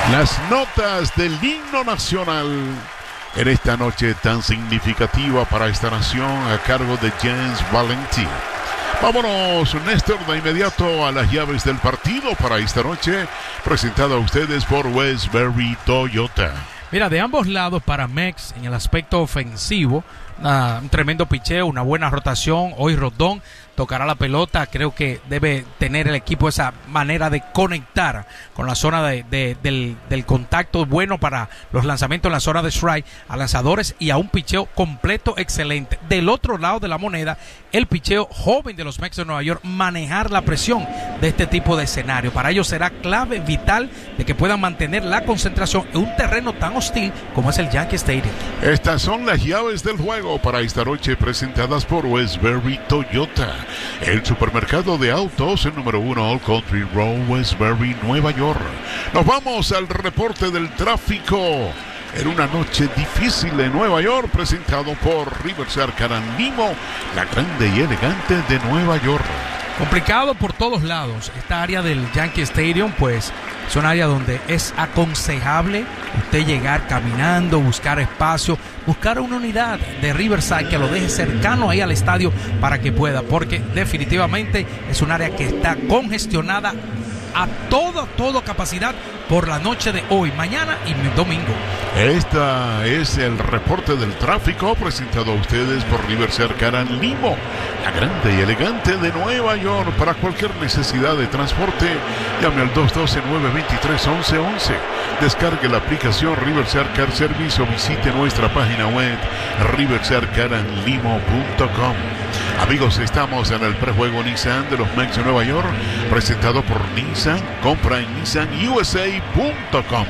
Las notas del himno nacional en esta noche tan significativa para esta nación a cargo de James Valenti. Vámonos, Néstor, de inmediato a las llaves del partido para esta noche, presentada a ustedes por Westbury Toyota. Mira, de ambos lados para Mex en el aspecto ofensivo, un tremendo picheo, una buena rotación. Hoy Rodón tocará la pelota. Creo que debe tener el equipo esa manera de conectar con la zona del contacto bueno para los lanzamientos en la zona de strike a lanzadores y a un picheo completo excelente. Del otro lado de la moneda, el picheo joven de los Mets de Nueva York, manejar la presión de este tipo de escenario. Para ellos será clave, vital, de que puedan mantener la concentración en un terreno tan hostil como es el Yankee Stadium. Estas son las llaves del juego para esta noche, presentadas por Westbury Toyota, el supermercado de autos, el número 1 Old Country Road, Westbury, Nueva York. Nos vamos al reporte del tráfico en una noche difícil en Nueva York, presentado por Riverside Caranimo, la grande y elegante de Nueva York. Complicado por todos lados. Esta área del Yankee Stadium, pues, es un área donde es aconsejable usted llegar caminando, buscar espacio, buscar una unidad de Riverside que lo deje cercano ahí al estadio para que pueda, porque definitivamente es un área que está congestionada a toda capacidad por la noche de hoy, mañana y domingo. Esta es el reporte del tráfico presentado a ustedes por Riverside Caranimo, la grande y elegante de Nueva York. Para cualquier necesidad de transporte, llame al 212-923-1111. Descargue la aplicación Riverside Car Service o visite nuestra página web riversidecaranlimo.com. Amigos, estamos en el prejuego Nissan de los Mets de Nueva York, presentado por Nissan. Compra en nissanusa.com.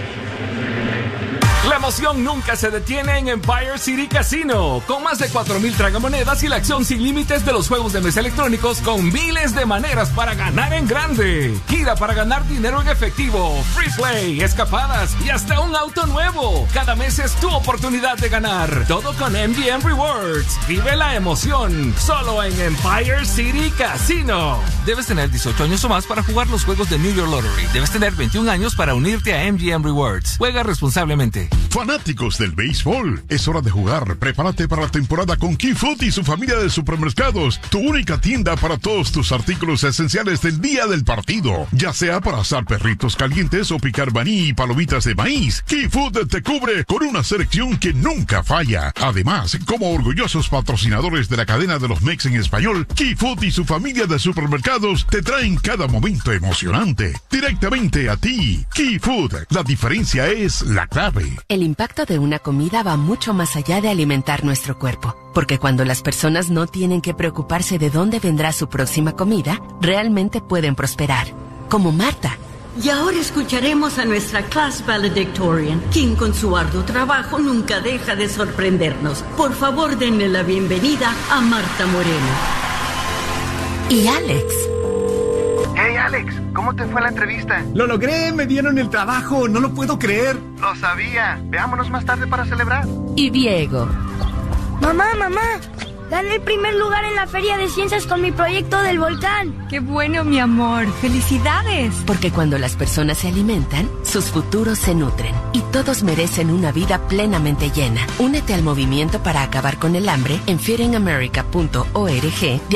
La emoción nunca se detiene en Empire City Casino. Con más de 4,000 tragamonedas y la acción sin límites de los juegos de mesa electrónicos con miles de maneras para ganar en grande. Gira para ganar dinero en efectivo, free play, escapadas y hasta un auto nuevo. Cada mes es tu oportunidad de ganar. Todo con MGM Rewards. Vive la emoción solo en Empire City Casino. Debes tener 18 años o más para jugar los juegos de New York Lottery. Debes tener 21 años para unirte a MGM Rewards. Juega responsablemente. Fanáticos del béisbol, es hora de jugar. Prepárate para la temporada con Key Food y su familia de supermercados, tu única tienda para todos tus artículos esenciales del día del partido, ya sea para asar perritos calientes o picar maní y palomitas de maíz. Key Food te cubre con una selección que nunca falla. Además, como orgullosos patrocinadores de la cadena de los Mex en español, Key Food y su familia de supermercados te traen cada momento emocionante directamente a ti. Key Food, la diferencia es la clave. El impacto de una comida va mucho más allá de alimentar nuestro cuerpo, porque cuando las personas no tienen que preocuparse de dónde vendrá su próxima comida, realmente pueden prosperar, como Marta. Y ahora escucharemos a nuestra class valedictorian, quien con su arduo trabajo nunca deja de sorprendernos. Por favor, denle la bienvenida a Marta Moreno. Y Alex. Hey Alex, ¿cómo te fue la entrevista? ¡Lo logré! ¡Me dieron el trabajo! ¡No lo puedo creer! Lo sabía. Veámonos más tarde para celebrar. Y Diego. Mamá, gané el primer lugar en la Feria de Ciencias con mi proyecto del volcán. ¡Qué bueno, mi amor! ¡Felicidades! Porque cuando las personas se alimentan, sus futuros se nutren. Y todos merecen una vida plenamente llena. Únete al movimiento para acabar con el hambre en feedingamerica.org.